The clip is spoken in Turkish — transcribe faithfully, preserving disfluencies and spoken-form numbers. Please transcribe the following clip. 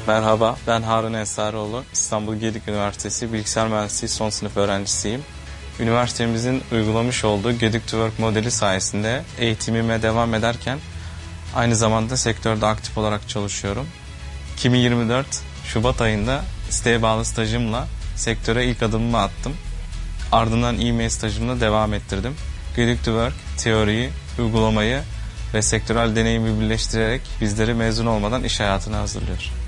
Merhaba, ben Harun Ensarioğlu. İstanbul Gedik Üniversitesi Bilgisayar Mühendisliği son sınıf öğrencisiyim. Üniversitemizin uygulamış olduğu Gedik to Work modeli sayesinde eğitimime devam ederken aynı zamanda sektörde aktif olarak çalışıyorum. iki bin yirmi dört Şubat ayında isteğe bağlı stajımla sektöre ilk adımımı attım. Ardından e-mail stajımla devam ettirdim. Gedik to Work, teoriyi, uygulamayı ve sektörel deneyimi birleştirerek bizleri mezun olmadan iş hayatına hazırlıyor.